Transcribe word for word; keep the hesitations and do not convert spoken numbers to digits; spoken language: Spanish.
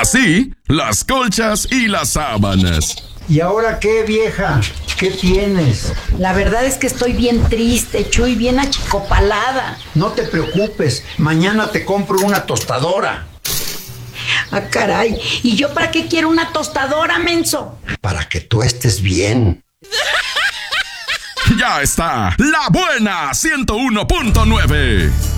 así las colchas y las sábanas. ¿Y ahora qué, vieja? ¿Qué tienes? La verdad es que estoy bien triste, Chuy, bien achicopalada. No te preocupes, mañana te compro una tostadora. Ah, caray, ¿y yo para qué quiero una tostadora, menso? Para que tú estés bien. Ya está, La Buena ciento uno punto nueve.